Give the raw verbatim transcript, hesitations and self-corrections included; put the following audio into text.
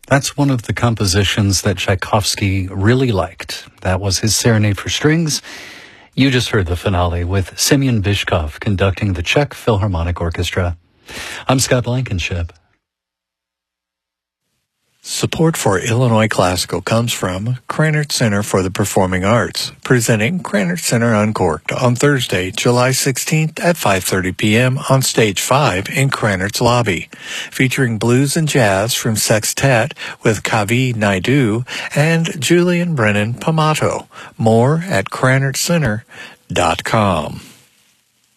That's one of the compositions that Tchaikovsky really liked. That was his Serenade for Strings. You just heard the finale with Semyon Bychkov conducting the Czech Philharmonic Orchestra. I'm Scott Blankenship. Support for Illinois Classical comes from Krannert Center for the Performing Arts, presenting Krannert Center Uncorked on Thursday, July sixteenth at five thirty p.m. on Stage five in Krannert's lobby, featuring blues and jazz from Sextet with Kavi Naidu and Julian Brennan Pamato. More at krannert center dot com.